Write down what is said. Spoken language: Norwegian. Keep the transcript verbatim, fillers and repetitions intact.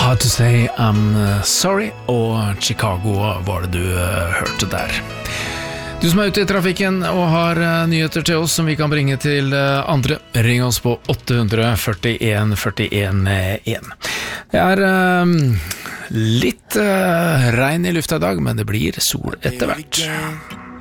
Hard to say I'm sorry, og Chicago var det du uh, hørte der. Du som er ute i trafikken og har uh, nyheter til oss som vi kan bringe til uh, andre, ring oss på åtte førtién førtién én. Det er uh, litt uh, regn i lufta i dag, men det blir sol etter hvert.